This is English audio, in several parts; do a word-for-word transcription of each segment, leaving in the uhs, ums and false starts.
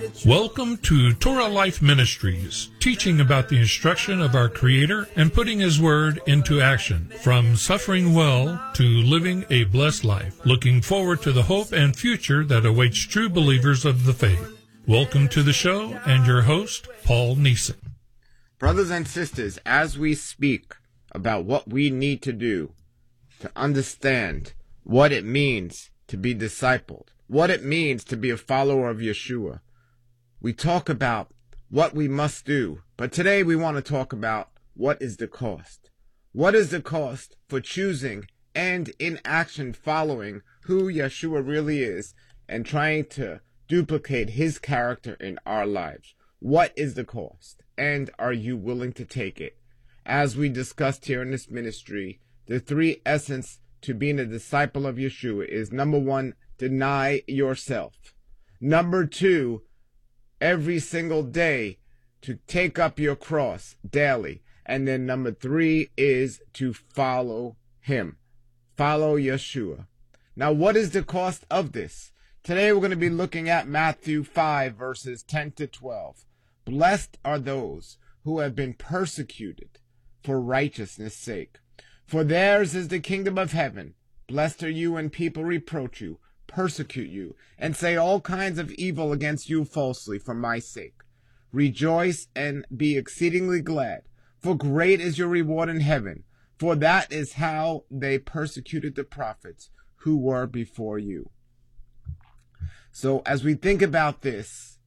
Welcome to Torah Life Ministries, teaching about the instruction of our Creator and putting His Word into action, from suffering well to living a blessed life, looking forward to the hope and future that awaits true believers of the faith. Welcome to the show and your host, Paul Neeson. Brothers and sisters, as we speak about what we need to do to understand what it means to be discipled, what it means to be a follower of Yeshua, we talk about what we must do, but today we want to talk about what is the cost. What is the cost for choosing and in action following who Yeshua really is and trying to duplicate his character in our lives? What is the cost, and are you willing to take it? As we discussed here in this ministry, the three essence to being a disciple of Yeshua is, number one, deny yourself. Number two, every single day to take up your cross daily. And then number three is to follow him. Follow Yeshua. Now, what is the cost of this? Today we're going to be looking at Matthew five, verses ten to twelve. Blessed are those who have been persecuted for righteousness' sake, for theirs is the kingdom of heaven. Blessed are you when people reproach you, persecute you, and say all kinds of evil against you falsely for my sake. Rejoice and be exceedingly glad, for great is your reward in heaven, for that is how they persecuted the prophets who were before you. So as we think about this,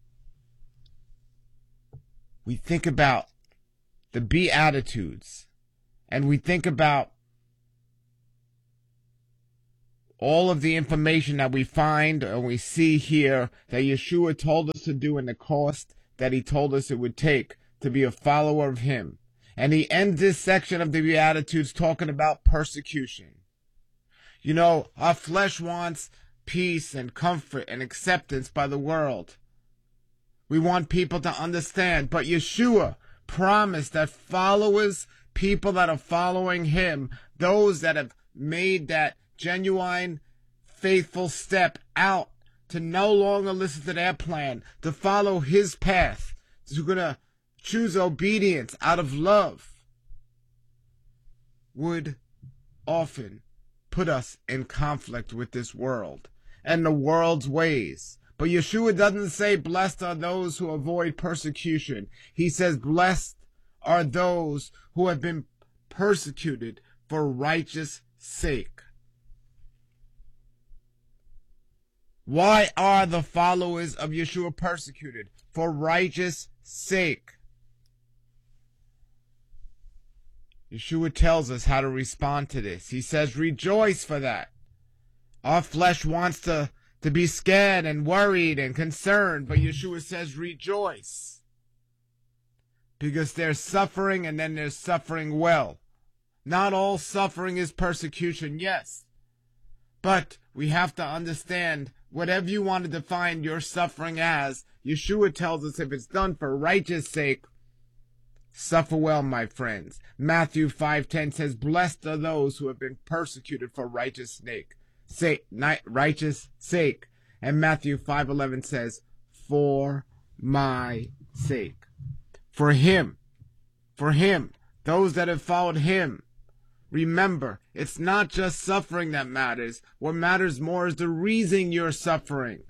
we think about the Beatitudes, and we think about all of the information that we find and we see here that Yeshua told us to do and the cost that he told us it would take to be a follower of him. And he ends this section of the Beatitudes talking about persecution. You know, our flesh wants peace and comfort and acceptance by the world. We want people to understand, but Yeshua promised that followers, people that are following him, those that have made that genuine, faithful step out to no longer listen to their plan, to follow his path, to gonna choose obedience out of love, would often put us in conflict with this world and the world's ways. But Yeshua doesn't say blessed are those who avoid persecution. He says blessed are those who have been persecuted for righteous sake. Why are the followers of Yeshua persecuted? For righteous sake. Yeshua tells us how to respond to this. He says, rejoice for that. Our flesh wants to, to be scared and worried and concerned, but Yeshua says, rejoice. Because there's suffering and then there's suffering well. Not all suffering is persecution, yes. But we have to understand, whatever you want to define your suffering as, Yeshua tells us if it's done for righteous sake, suffer well, my friends. Matthew five ten says, blessed are those who have been persecuted for righteous sake. Say, righteous sake. And Matthew five eleven says, for my sake. For him. For him. Those that have followed him. Remember, it's not just suffering that matters. What matters more is the reason you're suffering.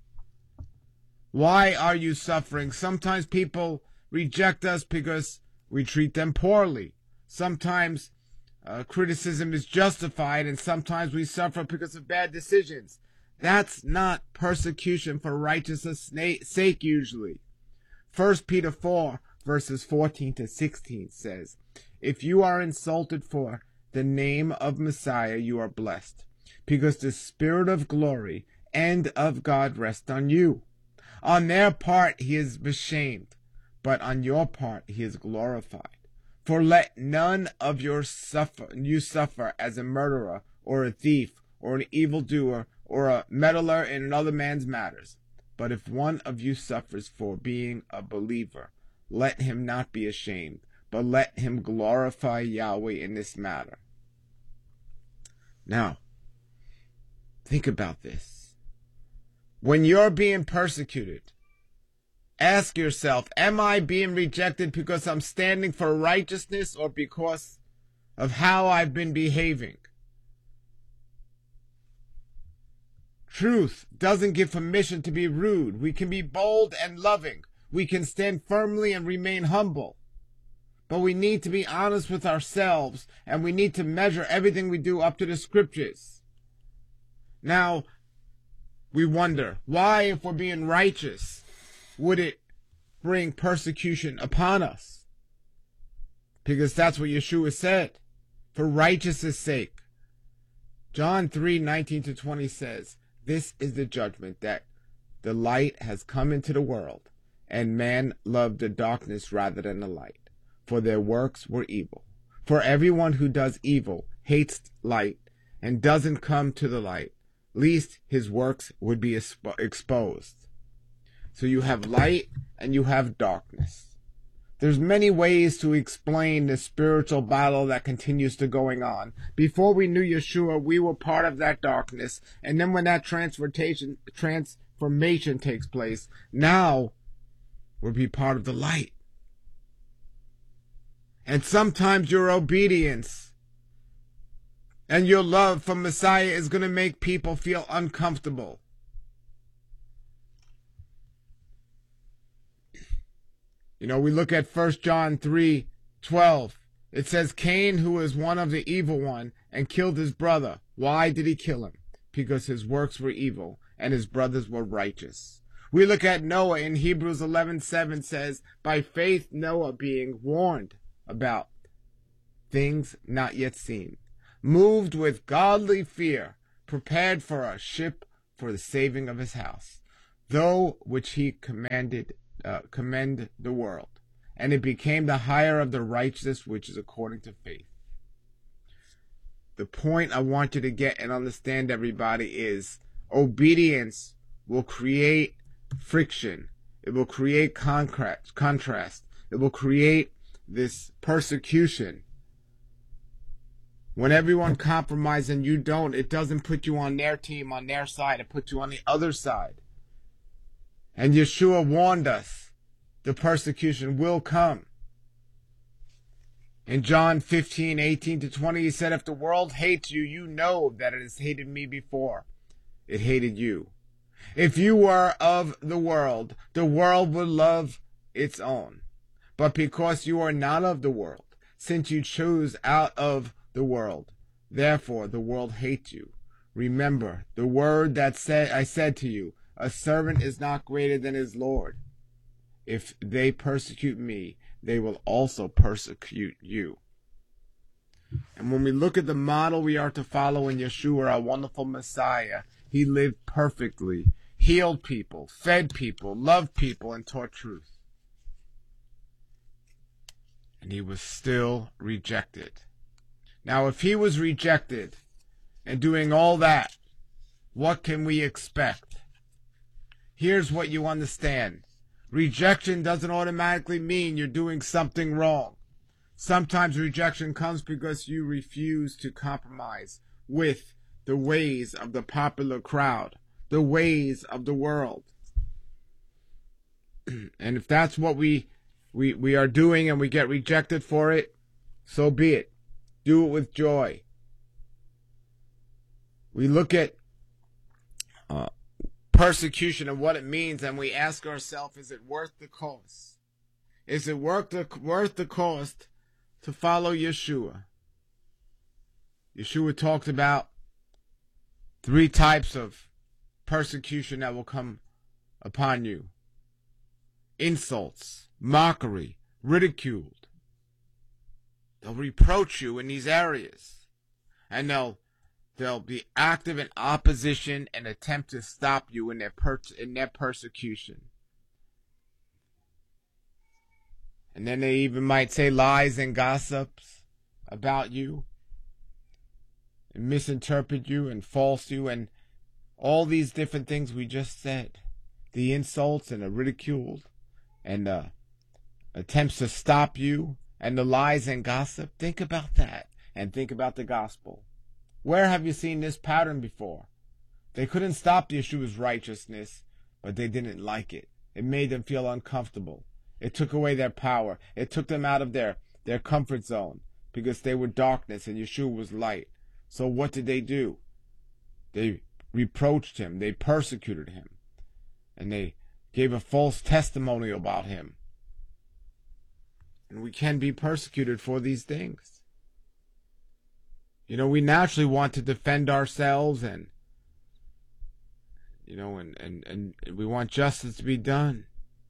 Why are you suffering? Sometimes people reject us because we treat them poorly. Sometimes uh, criticism is justified, and sometimes we suffer because of bad decisions. That's not persecution for righteousness' sake usually. First Peter four, verses fourteen to sixteen says, if you are insulted for the name of Messiah, you are blessed, because the Spirit of glory and of God rests on you. On their part he is ashamed, but on your part he is glorified. For let none of your suffer, you suffer as a murderer, or a thief, or an evildoer, or a meddler in another man's matters. But if one of you suffers for being a believer, let him not be ashamed, but let him glorify Yahweh in this matter. Now, think about this. When you're being persecuted, Ask yourself, am I being rejected because I'm standing for righteousness or because of how I've been behaving? Truth doesn't give permission to be rude. We can be bold and loving. We can stand firmly and remain humble. But we need to be honest with ourselves, and we need to measure everything we do up to the scriptures. Now, we wonder, why, if we're being righteous, would it bring persecution upon us? Because that's what Yeshua said, for righteousness' sake. John three nineteen to twenty says, "This is the judgment, that the light has come into the world, and man loved the darkness rather than the light, for their works were evil. For everyone who does evil hates light and doesn't come to the light, lest his works would be exposed." So you have light and you have darkness. There's many ways to explain the spiritual battle that continues to going on. Before we knew Yeshua, we were part of that darkness. And then when that transformation, transformation takes place, now we'll be part of the light. And sometimes your obedience and your love for Messiah is going to make people feel uncomfortable. You know, we look at First John three twelve. It says, Cain, who was one of the evil one, and killed his brother. Why did he kill him? Because his works were evil, and his brothers were righteous. We look at Noah in Hebrews eleven seven says, by faith Noah, being warned about things not yet seen, moved with godly fear, prepared for a ship for the saving of his house, though which he commanded uh, commend the world, and it became the hire of the righteous, which is according to faith. The point I want you to get and understand, everybody, is obedience will create friction. It will create contrast. contrast. It will create this persecution. When everyone compromises and you don't, it doesn't put you on their team, on their side. It puts you on the other side. And Yeshua warned us, the persecution will come. In John fifteen eighteen to twenty, he said, if the world hates you, you know that it has hated me before it hated you. If you were of the world, the world would love its own. But because you are not of the world, since you chose out of the world, therefore the world hates you. Remember the word that said I said to you, a servant is not greater than his Lord. If they persecute me, they will also persecute you. And when we look at the model we are to follow in Yeshua, our wonderful Messiah, he lived perfectly, healed people, fed people, loved people, and taught truth. And he was still rejected. Now, if he was rejected and doing all that, what can we expect? Here's what you understand. Rejection doesn't automatically mean you're doing something wrong. Sometimes rejection comes because you refuse to compromise with the ways of the popular crowd, the ways of the world. And if that's what we, we, we are doing and we get rejected for it, so be it. Do it with joy. We look at uh, persecution and what it means, and we ask ourselves, is it worth the cost? Is it worth the, worth the cost to follow Yeshua? Yeshua talked about three types of persecution that will come upon you. Insults, mockery, ridiculed. They'll reproach you in these areas, and they'll they'll be active in opposition and attempt to stop you in their per- in their persecution. And then they even might say lies and gossips about you, and misinterpret you and false you, and all these different things we just said. The insults and the ridiculed and the attempts to stop you and the lies and gossip. Think about that and think about the gospel. Where have you seen this pattern before? They couldn't stop Yeshua's righteousness, but they didn't like it. It made them feel uncomfortable. It took away their power. It took them out of their, their comfort zone because they were darkness and Yeshua was light. So what did they do? They reproached him. They persecuted him. And they gave a false testimony about him. And we can be persecuted for these things. You know, we naturally want to defend ourselves and, you know, and, and, and we want justice to be done.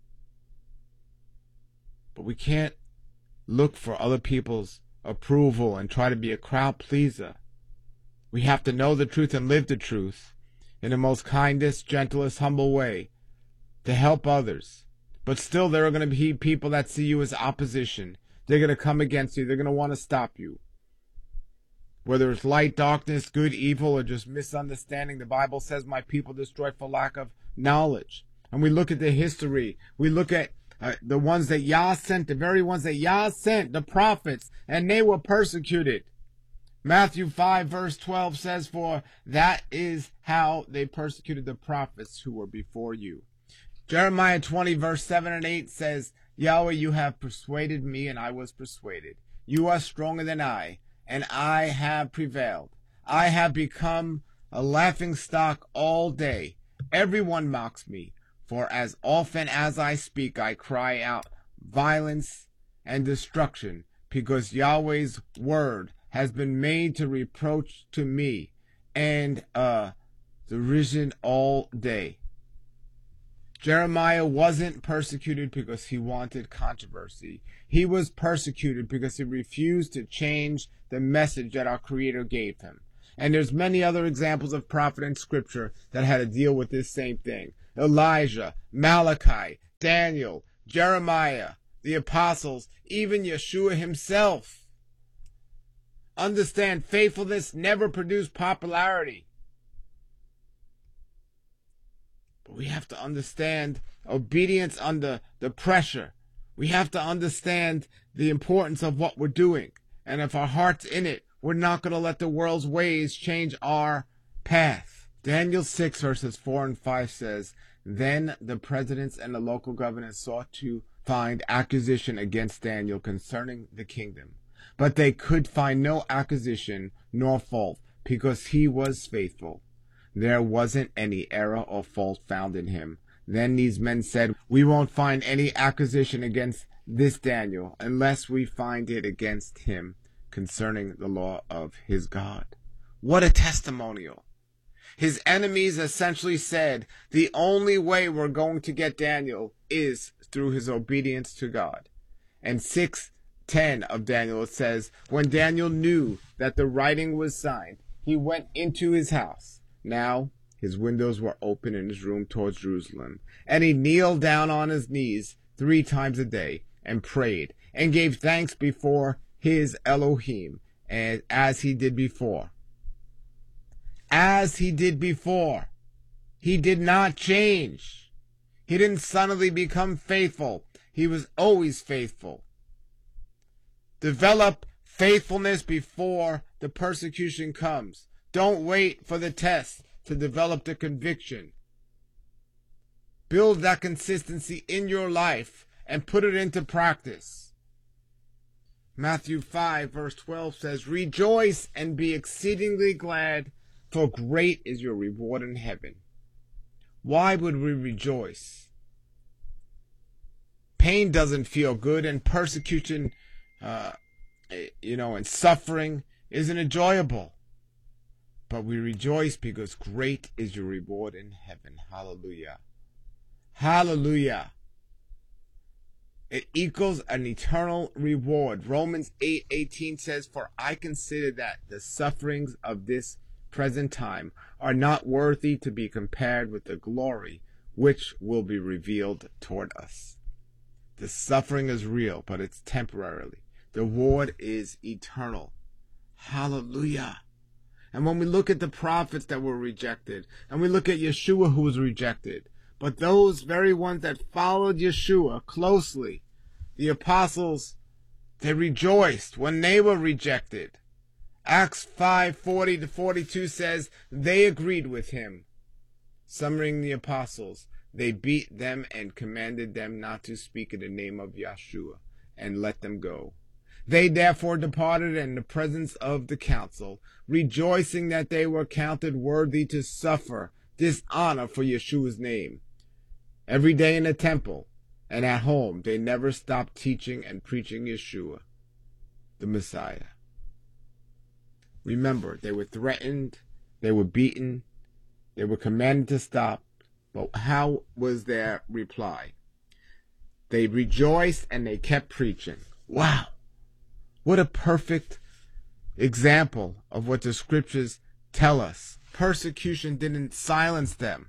But we can't look for other people's approval and try to be a crowd pleaser. We have to know the truth and live the truth in the most kindest, gentlest, humble way to help others. But still there are going to be people that see you as opposition. They're going to come against you. They're going to want to stop you. Whether it's light, darkness, good, evil, or just misunderstanding, the Bible says my people destroy for lack of knowledge. And we look at the history. We look at uh, the ones that Yah sent, the very ones that Yah sent, the prophets, and they were persecuted. Matthew five verse twelve says, for that is how they persecuted the prophets who were before you. Jeremiah twenty verse seven and eight says, Yahweh, you have persuaded me, and I was persuaded. You are stronger than I, and I have prevailed. I have become a laughing stock all day. Everyone mocks me, for as often as I speak, I cry out violence and destruction, because Yahweh's word has been made to reproach to me, and uh, derision all day. Jeremiah wasn't persecuted because he wanted controversy. He was persecuted because he refused to change the message that our Creator gave him. And there's many other examples of prophet in Scripture that had to deal with this same thing. Elijah, Malachi, Daniel, Jeremiah, the apostles, even Yeshua himself. Understand, faithfulness never produced popularity. But we have to understand obedience under the pressure. We have to understand the importance of what we're doing. And if our heart's in it, we're not going to let the world's ways change our path. Daniel six verses four and five says, then the presidents and the local governors sought to find accusation against Daniel concerning the kingdom. But they could find no accusation nor fault, because he was faithful. There wasn't any error or fault found in him. Then these men said, we won't find any accusation against this Daniel unless we find it against him concerning the law of his God. What a testimonial. His enemies essentially said, the only way we're going to get Daniel is through his obedience to God. And six ten of Daniel, it says, when Daniel knew that the writing was signed, he went into his house. Now his windows were open in his room towards Jerusalem, and he kneeled down on his knees three times a day and prayed and gave thanks before his Elohim, and as he did before. As he did before. He did not change. He didn't suddenly become faithful. He was always faithful. Develop faithfulness before the persecution comes. Don't wait for the test to develop the conviction. Build that consistency in your life and put it into practice. Matthew five verse twelve says, rejoice and be exceedingly glad, for great is your reward in heaven. Why would we rejoice? Pain doesn't feel good, and persecution, uh, you know, and suffering isn't enjoyable. But we rejoice because great is your reward in heaven. Hallelujah. Hallelujah. It equals an eternal reward. Romans eight eighteen says, for I consider that the sufferings of this present time are not worthy to be compared with the glory which will be revealed toward us. The suffering is real, but it's temporarily. The reward is eternal. Hallelujah. And when we look at the prophets that were rejected, and we look at Yeshua who was rejected, but those very ones that followed Yeshua closely, the apostles, they rejoiced when they were rejected. Acts five forty to forty-two says, they agreed with him, summoning the apostles. they beat them and commanded them not to speak in the name of Yeshua, and let them go. They therefore departed in the presence of the council, rejoicing that they were counted worthy to suffer dishonor for Yeshua's name. Every day in the temple and at home, they never stopped teaching and preaching Yeshua, the Messiah. Remember, they were threatened, they were beaten, they were commanded to stop, but how was their reply? They rejoiced and they kept preaching. Wow! What a perfect example of what the scriptures tell us. Persecution didn't silence them.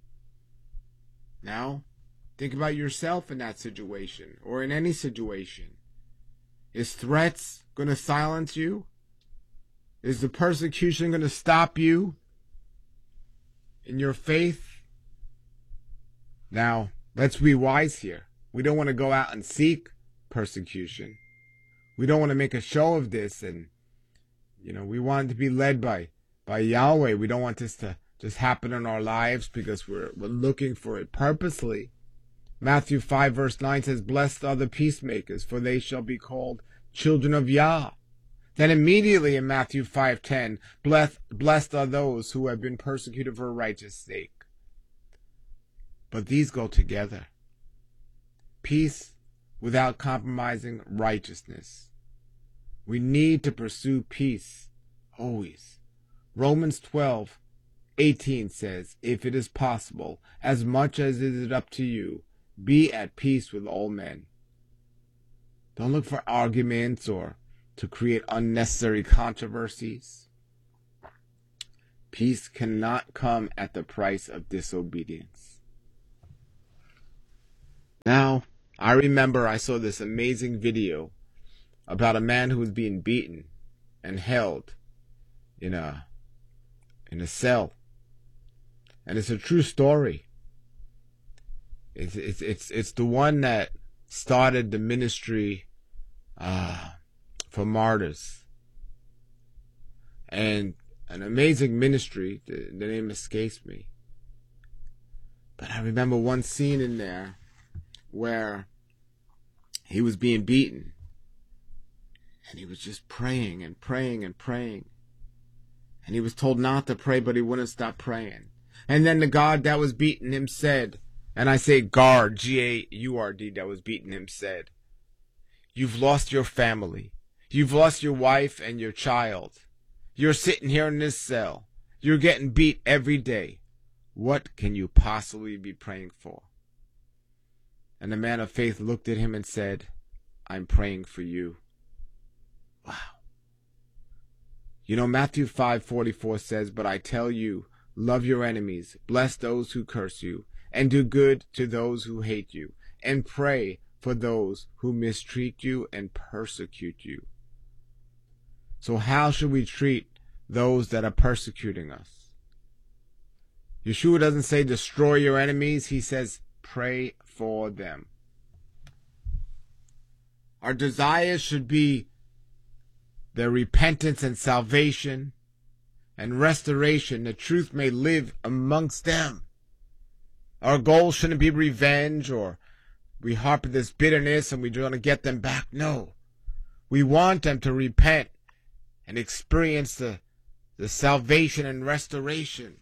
Now, think about yourself in that situation, or in any situation. Is threats going to silence you? Is the persecution going to stop you in your faith? Now, let's be wise here. We don't want to go out and seek persecution. We don't want to make a show of this, and, you know, we want to be led by, by Yahweh. We don't want this to just happen in our lives because we're, we're looking for it purposely. Matthew five verse nine says, "Blessed are the peacemakers, for they shall be called children of Yah." Then immediately in Matthew five ten, blessed, blessed are those who have been persecuted for righteous sake. But these go together. Peace without compromising righteousness. We need to pursue peace always. Romans twelve eighteen says, "If it is possible, as much as it is up to you, be at peace with all men." Don't look for arguments or to create unnecessary controversies. Peace cannot come at the price of disobedience. Now, I remember I saw this amazing video about a man who was being beaten and held in a in a cell. And it's a true story. It's it's it's it's the one that started the ministry uh, for martyrs. And an amazing ministry. The, the name escapes me. But I remember one scene in there where he was being beaten. And he was just praying and praying and praying. And he was told not to pray, but he wouldn't stop praying. And then the guard that was beating him said, and I say guard, G A U R D, that was beating him said, "You've lost your family. You've lost your wife and your child. You're sitting here in this cell. You're getting beat every day. What can you possibly be praying for?" And the man of faith looked at him and said, "I'm praying for you." Wow. You know, Matthew five forty-four says, "But I tell you, love your enemies, bless those who curse you, and do good to those who hate you, and pray for those who mistreat you and persecute you." So how should we treat those that are persecuting us? Yeshua doesn't say destroy your enemies. He says pray for them. Our desires should be their repentance and salvation and restoration, the truth may live amongst them. Our goal shouldn't be revenge or we harbor this bitterness and we're going to get them back. No. We want them to repent and experience the, the salvation and restoration.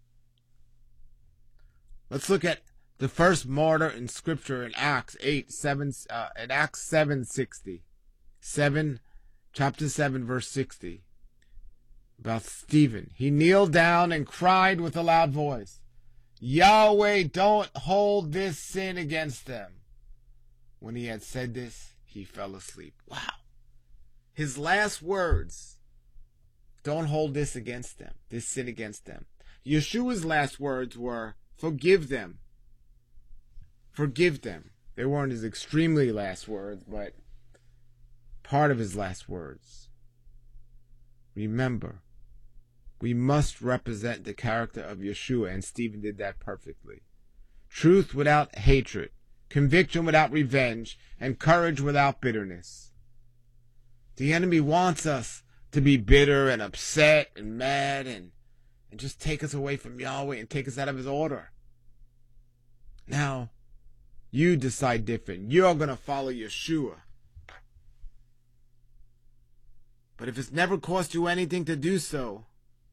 Let's look at the first martyr in Scripture in Acts eight seven uh, in Acts seven sixty, seven chapter seven verse sixty, about Stephen. He kneeled down and cried with a loud voice, "Yahweh, don't hold this sin against them." When he had said this, he fell asleep. Wow. His last words, don't hold this against them, this sin against them. Yeshua's last words were, forgive them. Forgive them. They weren't his extremely last words, but part of his last words. Remember, we must represent the character of Yeshua, and Stephen did that perfectly. Truth without hatred, conviction without revenge, and courage without bitterness. The enemy wants us to be bitter and upset and mad and, and just take us away from Yahweh and take us out of his order. Now, you decide different. You're going to follow Yeshua. But if it's never cost you anything to do so,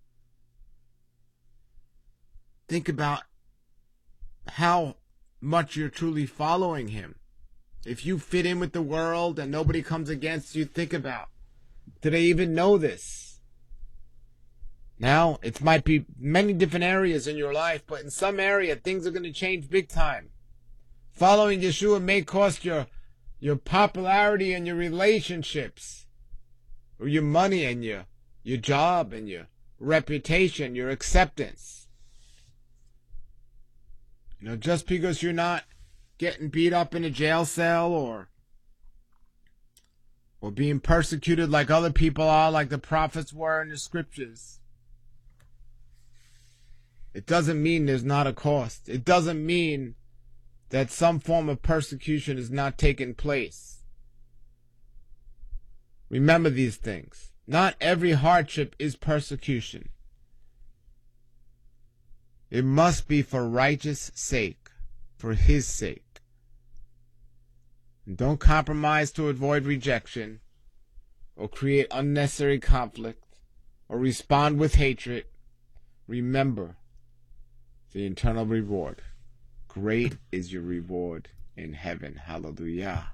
think about how much you're truly following him. If you fit in with the world and nobody comes against you, think about, do they even know this? Now, it might be many different areas in your life, but in some area, things are going to change big time. Following Yeshua may cost your, your popularity and your relationships, or your money and your, your job and your reputation, your acceptance. You know, just because you're not getting beat up in a jail cell or or being persecuted like other people are, like the prophets were in the scriptures, it doesn't mean there's not a cost. It doesn't mean that some form of persecution is not taking place. Remember these things. Not every hardship is persecution. It must be for righteous sake, for his sake. And don't compromise to avoid rejection, or create unnecessary conflict, or respond with hatred. Remember the eternal reward. Great is your reward in heaven. Hallelujah.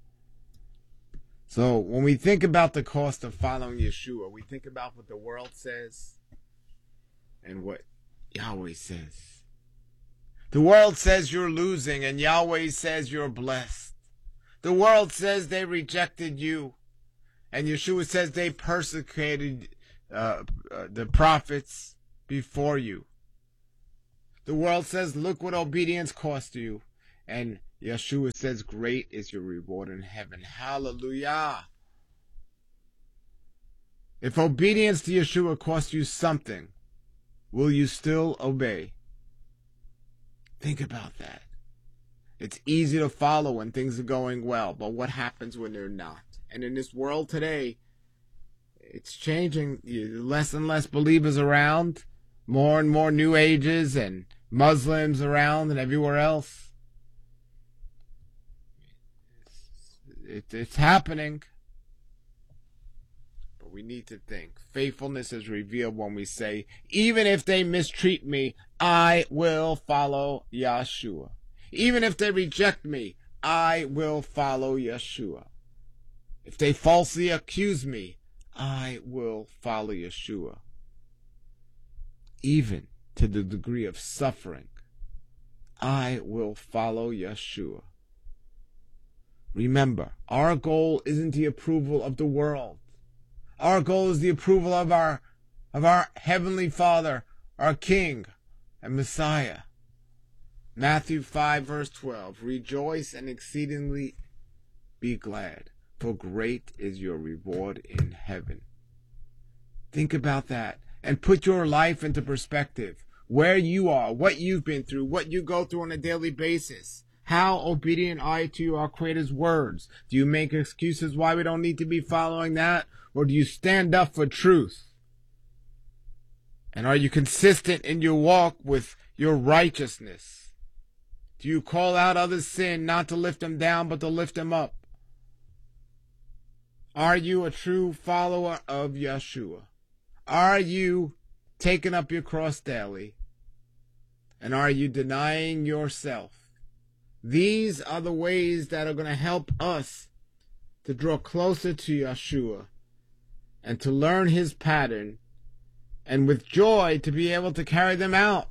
So when we think about the cost of following Yeshua, we think about what the world says and what Yahweh says. The world says you're losing, and Yahweh says you're blessed. The world says they rejected you, and Yeshua says they persecuted uh, uh, the prophets before you. The world says, look what obedience cost you, and Yeshua says, great is your reward in heaven. Hallelujah. If obedience to Yeshua costs you something, will you still obey? Think about that. It's easy to follow when things are going well, but what happens when they're not? And in this world today, it's changing. Less and less believers around, more and more New Ages and Muslims around and everywhere else. It's, it's happening. But we need to think. Faithfulness is revealed when we say, even if they mistreat me, I will follow Yeshua. Even if they reject me, I will follow Yeshua. If they falsely accuse me, I will follow Yeshua. Even to the degree of suffering, I will follow Yeshua. Remember, our goal isn't the approval of the world. Our goal is the approval of our, of our Heavenly Father, our King and Messiah. Matthew five verse twelve, rejoice and exceedingly be glad, for great is your reward in heaven. Think about that and put your life into perspective. Where you are, what you've been through, what you go through on a daily basis. How obedient are you to our Creator's words? Do you make excuses why we don't need to be following that? Or do you stand up for truth? And are you consistent in your walk with your righteousness? Do you call out others' sin not to lift them down but to lift them up? Are you a true follower of Yeshua? Are you taking up your cross daily? And are you denying yourself? These are the ways that are going to help us to draw closer to Yeshua and to learn his pattern and with joy to be able to carry them out.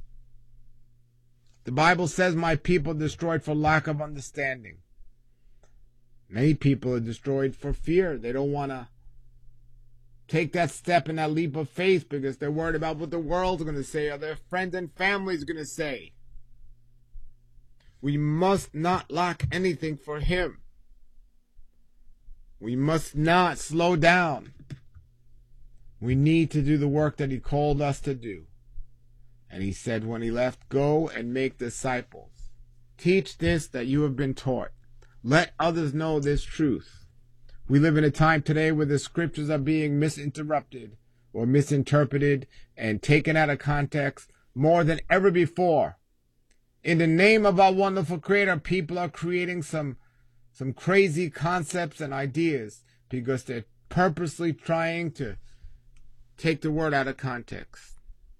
The Bible says, my people are destroyed for lack of understanding. Many people are destroyed for fear. They don't want to take that step and that leap of faith because they're worried about what the world's going to say or their friends and family's going to say. We must not lack anything for him. We must not slow down. We need to do the work that he called us to do. And he said when he left, go and make disciples. Teach this that you have been taught. Let others know this truth. We live in a time today where the scriptures are being misinterpreted or misinterpreted and taken out of context more than ever before. In the name of our wonderful Creator, people are creating some, some crazy concepts and ideas because they're purposely trying to take the word out of context.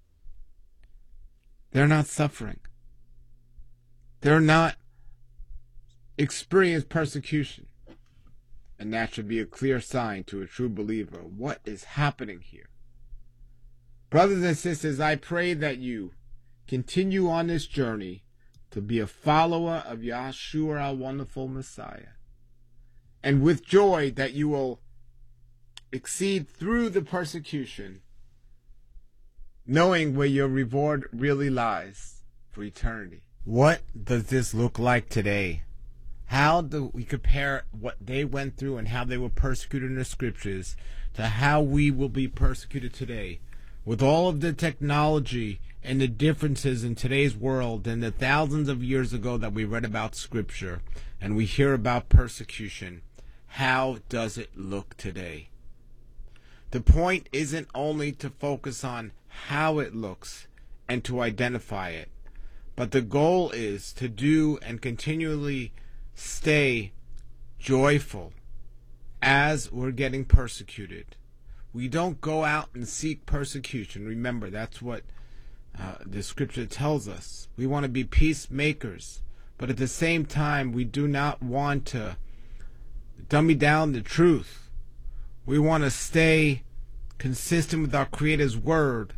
They're not suffering. They're not experiencing persecution. And that should be a clear sign to a true believer. What is happening here? Brothers and sisters, I pray that you continue on this journey to be a follower of Yahshua, our wonderful Messiah. And with joy that you will exceed through the persecution, knowing where your reward really lies for eternity. What does this look like today? How do we compare what they went through and how they were persecuted in the scriptures to how we will be persecuted today? With all of the technology and the differences in today's world and the thousands of years ago that we read about scripture and we hear about persecution, how does it look today? The point isn't only to focus on how it looks and to identify it, but the goal is to do and continually stay joyful as we're getting persecuted. We don't go out and seek persecution. Remember, that's what uh, the scripture tells us. We want to be peacemakers, but at the same time, we do not want to dummy down the truth. We want to stay consistent with our Creator's word,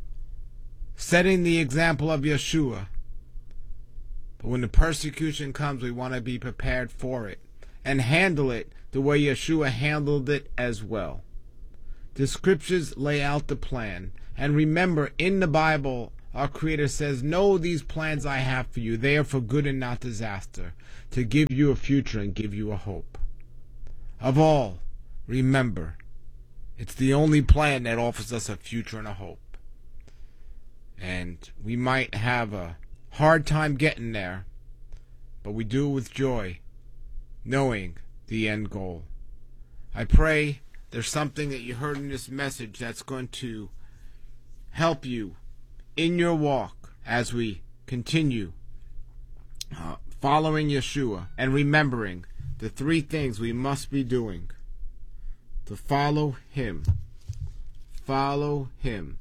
setting the example of Yeshua. But when the persecution comes, we want to be prepared for it and handle it the way Yeshua handled it as well. The scriptures lay out the plan. And remember, in the Bible, our Creator says, know these plans I have for you. They are for good and not disaster, to give you a future and give you a hope. Of all, remember, it's the only plan that offers us a future and a hope. And we might have a hard time getting there, but we do it with joy, knowing the end goal. I pray there's something that you heard in this message that's going to help you in your walk as we continue uh, following Yeshua and remembering the three things we must be doing to follow Him. Follow Him.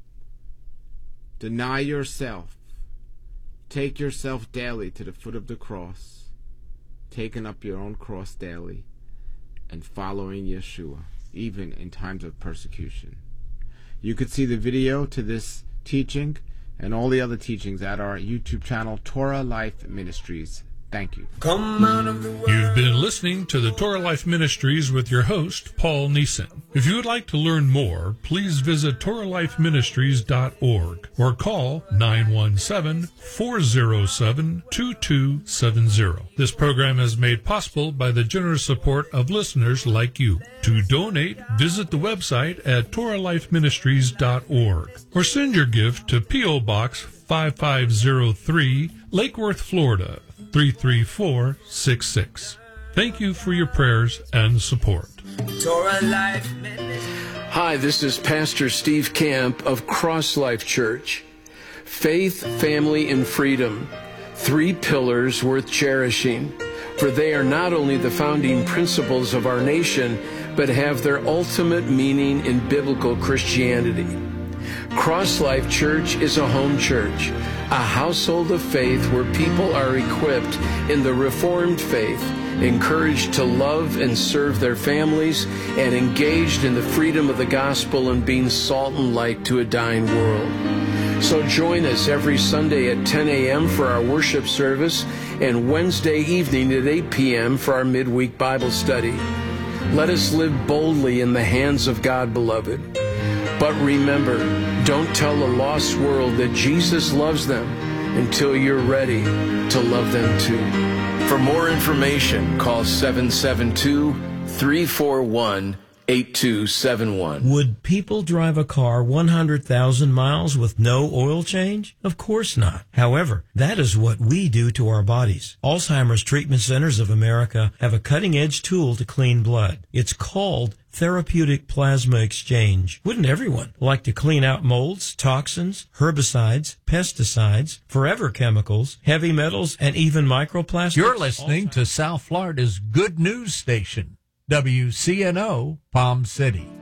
Deny yourself. Take yourself daily to the foot of the cross, taking up your own cross daily, and following Yeshua, even in times of persecution. You could see the video to this teaching and all the other teachings at our YouTube channel, Torah Life Ministries. Thank you. Come out of the world. You've been listening to the Torah Life Ministries with your host, Paul Neeson. If you would like to learn more, please visit Torah Life Ministries dot org or call nine one seven, four zero seven, two two seven zero. This program is made possible by the generous support of listeners like you. To donate, visit the website at Torah Life Ministries dot org or send your gift to P O Box five five zero three, Lake Worth, Florida, three three four six six. Thank you for your prayers and support. Torah Life. Hi, this is Pastor Steve Camp of Cross Life Church. Faith, family, and freedom. Three pillars worth cherishing, for they are not only the founding principles of our nation, but have their ultimate meaning in biblical Christianity. Cross Life Church is a home church, a household of faith where people are equipped in the Reformed faith, encouraged to love and serve their families, and engaged in the freedom of the gospel and being salt and light to a dying world. So join us every Sunday at ten a.m. for our worship service and Wednesday evening at eight p.m. for our midweek Bible study. Let us live boldly in the hands of God, beloved. But remember, don't tell a lost world that Jesus loves them until you're ready to love them too. For more information, call seven seven two, three four one, eight two seven one. Would people drive a car one hundred thousand miles with no oil change? Of course not. However, that is what we do to our bodies. Alzheimer's Treatment Centers of America have a cutting-edge tool to clean blood. It's called Therapeutic Plasma Exchange. Wouldn't everyone like to clean out molds, toxins, herbicides, pesticides, forever chemicals, heavy metals, and even microplastics? You're listening to South Florida's Good News Station, W C N O, Palm City.